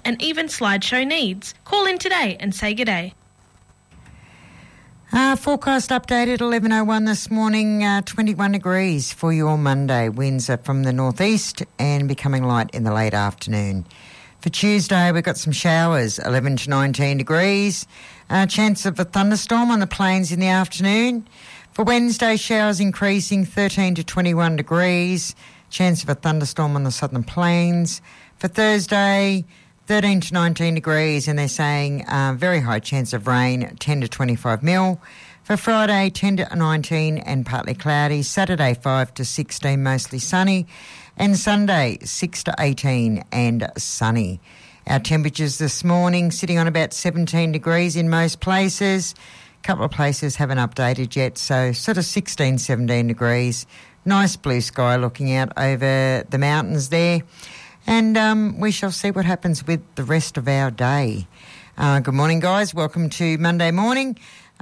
and even slideshow needs. Call in today and say g'day. Forecast update at 11:01 this morning, 21 degrees for your Monday. Winds are from the northeast and becoming light in the late afternoon. For Tuesday, we've got some showers, 11 to 19 degrees. Chance of a thunderstorm on the plains in the afternoon. For Wednesday, showers increasing, 13 to 21 degrees. Chance of a thunderstorm on the southern plains. For Thursday, 13 to 19 degrees, and they're saying very high chance of rain, 10 to 25 mil. For Friday, 10 to 19 and partly cloudy. Saturday, 5 to 16, mostly sunny. And Sunday, 6 to 18 and sunny. Our temperatures this morning sitting on about 17 degrees in most places. A couple of places haven't updated yet, so sort of 16, 17 degrees. Nice blue sky looking out over the mountains there. And we shall see what happens with the rest of our day. Good morning, guys. Welcome to Monday morning.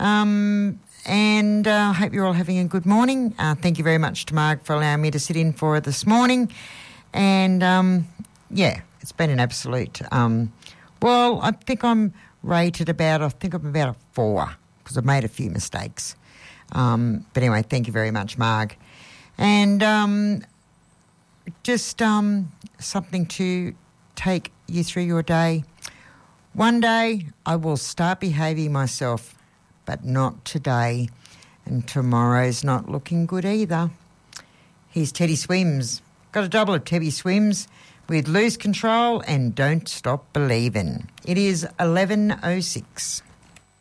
And I hope you're all having a good morning. Thank you very much to Marg for allowing me to sit in for her this morning. And, it's been an absolute... I think I'm rated about a 4 because I've made a few mistakes. But anyway, thank you very much, Marg. And... Just something to take you through your day. One day I will start behaving myself, but not today. And tomorrow's not looking good either. Here's Teddy Swims. Got a double of Teddy Swims with Lose Control and Don't Stop Believin'. It is 11:06.